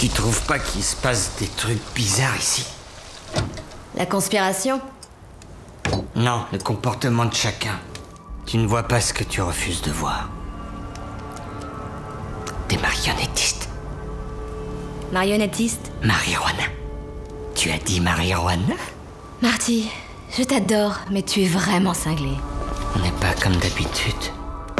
Tu trouves pas qu'il se passe des trucs bizarres ici? La conspiration? Non, le comportement de chacun. Tu ne vois pas ce que tu refuses de voir. T'es marionnettiste. Marionnettiste? Marijuana. Tu as dit marijuana? Marty, je t'adore, mais tu es vraiment cinglé. On n'est pas comme d'habitude.